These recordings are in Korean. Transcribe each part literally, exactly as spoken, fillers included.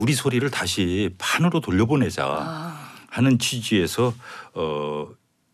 우리 소리를 다시 판으로 돌려보내자 아. 하는 취지에서 어,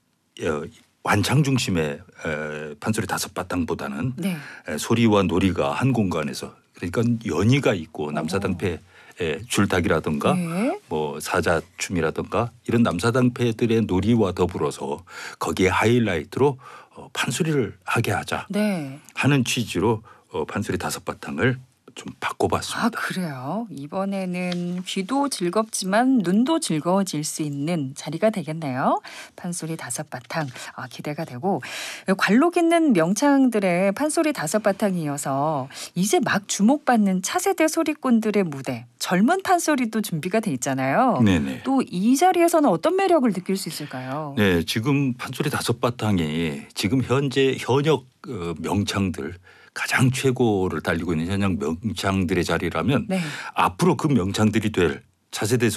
어 완창 중심의 에, 판소리 다섯 바탕보다는 네. 에, 소리와 놀이가 한 공간에서 그러니까 연희가 있고 남사당패 의 줄타기라든가 네. 뭐 사자춤이라든가 이런 남사당패들의 놀이와 더불어서 거기에 하이라이트로 어, 판소리를 하게 하자 네. 하는 취지로 어, 판소리 다섯 바탕을 좀 바꿔봤습니다. 아 그래요? 이번에는 귀도 즐겁지만 눈도 즐거워질 수 있는 자리가 되겠네요. 판소리 다섯 바탕 아, 기대가 되고 관록 있는 명창들의 판소리 다섯 바탕이 이어서 이제 막 주목받는 차세대 소리꾼들의 무대 젊은 판소리도 준비가 돼 있잖아요. 네네. 또 이 자리에서는 어떤 매력을 느낄 수 있을까요? 네, 지금 판소리 다섯 바탕이 지금 현재 현역 어, 명창들 가장 최고를 달리고 있는 현역 명창들의 자리라면 네. 앞으로 그 명창들이 될 차세대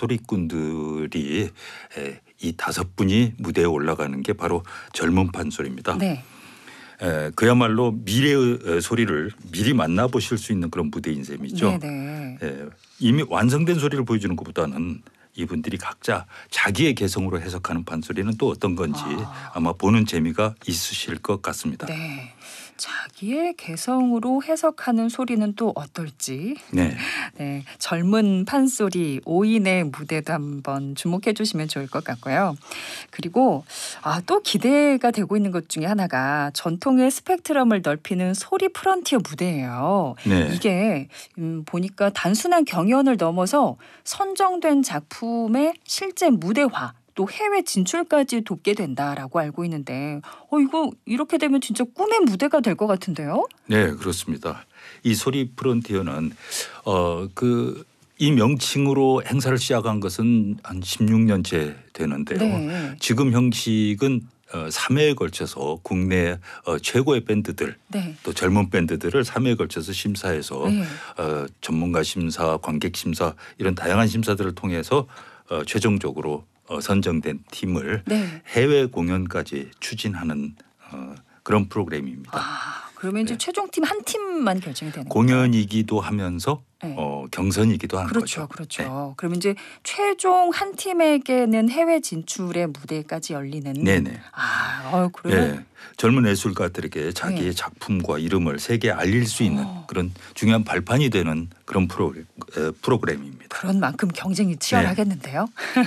소리꾼들이 에, 이 다섯 분이 무대에 올라가는 게 바로 젊은 판소리입니다. 네. 에, 그야말로 미래의 소리를 미리 만나보실 수 있는 그런 무대인 셈이죠. 네네. 에, 이미 완성된 소리를 보여주는 것보다는 이분들이 각자 자기의 개성으로 해석하는 판소리는 또 어떤 건지 아. 아마 보는 재미가 있으실 것 같습니다. 네. 자기의 개성으로 해석하는 소리는 또 어떨지. 네. 네, 젊은 판소리 오인의 무대도 한번 주목해 주시면 좋을 것 같고요. 그리고 아, 또 기대가 되고 있는 것 중에 하나가 전통의 스펙트럼을 넓히는 소리 프런티어 무대예요. 네. 이게 음, 보니까 단순한 경연을 넘어서 선정된 작품의 실제 무대화 또 해외 진출까지 돕게 된다라고 알고 있는데 어 이거 이렇게 되면 진짜 꿈의 무대가 될 것 같은데요? 네, 그렇습니다. 이 소리 프론티어는 어, 그 이 명칭으로 행사를 시작한 것은 한 십육 년째 되는데요. 네. 지금 형식은 어, 삼 회에 걸쳐서 국내 어, 최고의 밴드들 네. 또 젊은 밴드들을 삼 회에 걸쳐서 심사해서 네. 어, 전문가 심사, 관객 심사 이런 다양한 심사들을 통해서 어, 최종적으로 어, 선정된 팀을 네. 해외 공연까지 추진하는 어, 그런 프로그램입니다. 아, 그러면 이제 네. 최종팀 한 팀만 결정이 되는 거예요? 공연이기도 하면서 네. 어, 경선이기도 한 그렇죠, 거죠. 그렇죠. 네. 그러면 이제 최종 한 팀에게는 해외 진출의 무대까지 열리는. 네네. 아, 어, 그러면 예, 젊은 예술가들에게 자기의 네. 작품과 이름을 세계에 알릴 수 있는 어. 그런 중요한 발판이 되는 그런 프로, 에, 프로그램입니다. 그런 만큼 경쟁이 치열하겠는데요.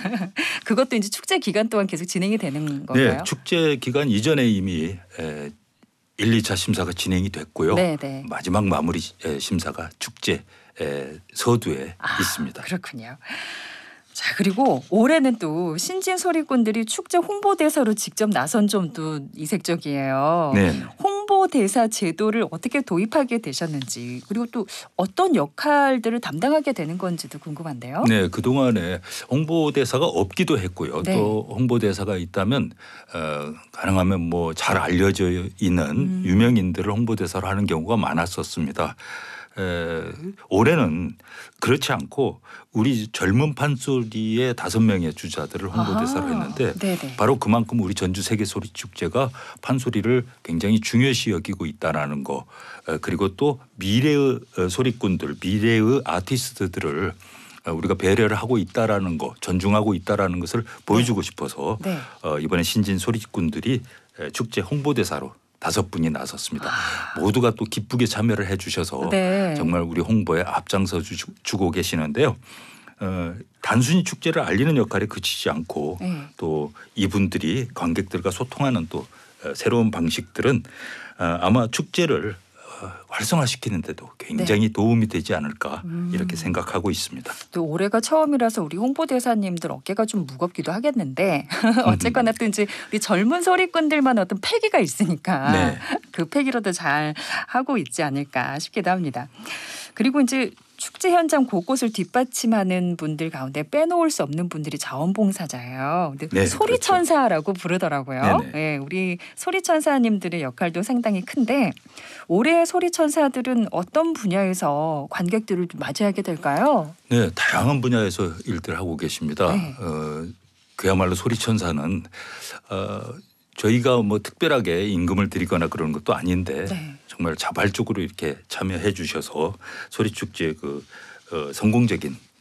그것도 이제 축제 기간 동안 계속 진행이 되는 건가요? 네, 축제 기간 이전에 이미 에, 일, 이 차 심사가 진행이 됐고요. 네, 네. 마지막 마무리 에, 심사가 축제 에, 서두에 아, 있습니다. 그렇군요. 자, 그리고 올해는 또 신진 소리꾼들이 축제 홍보대사로 직접 나선 점도 이색적이에요. 네. 홍보대사 제도를 어떻게 도입하게 되셨는지 그리고 또 어떤 역할들을 담당하게 되는 건지도 궁금한데요. 네, 그동안에 홍보대사가 없기도 했고요. 네. 또 홍보대사가 있다면 어, 가능하면 뭐 잘 알려져 있는 음. 유명인들을 홍보대사로 하는 경우가 많았었습니다. 에, 올해는 그렇지 않고 우리 젊은 판소리의 다섯 명의 주자들을 홍보대사로 아, 했는데 네네. 바로 그만큼 우리 전주 세계 소리 축제가 판소리를 굉장히 중요시 여기고 있다라는 거 에, 그리고 또 미래의 어, 소리꾼들 미래의 아티스트들을 우리가 배려를 하고 있다라는 거 존중하고 있다라는 것을 보여주고 싶어서 네. 어, 이번에 신진 소리꾼들이 에, 축제 홍보대사로 다섯 분이 나섰습니다. 모두가 또 기쁘게 참여를 해 주셔서 네. 정말 우리 홍보에 앞장서 주, 주고 계시는데요. 어, 단순히 축제를 알리는 역할에 그치지 않고 네. 또 이분들이 관객들과 소통하는 또 어, 새로운 방식들은 어, 아마 축제를 어, 활성화시키는데도 굉장히 네. 도움이 되지 않을까 음. 이렇게 생각하고 있습니다. 또 올해가 처음이라서 우리 홍보대사님들 어깨가 좀 무겁기도 하겠는데 어쨌거나 또 이제 우리 젊은 소리꾼들만 어떤 패기가 있으니까 네. 그 패기로도 잘 하고 있지 않을까 싶기도 합니다. 그리고 이제 축제 현장 곳곳을 뒷받침하는 분들 가운데 빼놓을 수 없는 분들이 자원봉사자예요. 근데 네, 소리천사라고 부르더라고요. 네네. 네, 우리 소리천사님들의 역할도 상당히 큰데 올해의 소리천사들은 어떤 분야에서 관객들을 좀 맞이하게 될까요? 네, 다양한 분야에서 일들 하고 계십니다. 네. 어, 그야말로 소리천사는 어, 저희가 뭐 특별하게 임금을 드리거나 그런 것도 아닌데 네. 정말 자발적으로 이렇게 참여해 주셔서 소리축제 그 어, 성공적인